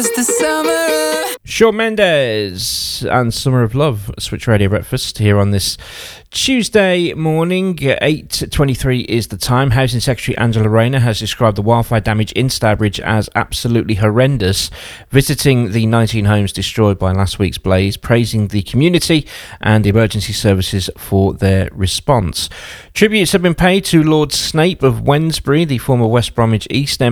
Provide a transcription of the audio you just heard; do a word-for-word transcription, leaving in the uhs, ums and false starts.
The summer. Shawn Mendes and Summer of Love, Switch Radio Breakfast here on this Tuesday morning. eight twenty-three is the time. Housing Secretary Angela Rayner has described the wildfire damage in Stourbridge as absolutely horrendous, visiting the nineteen homes destroyed by last week's blaze, praising the community and the emergency services for their response. Tributes have been paid to Lord Snape of Wednesbury, the former West Bromwich East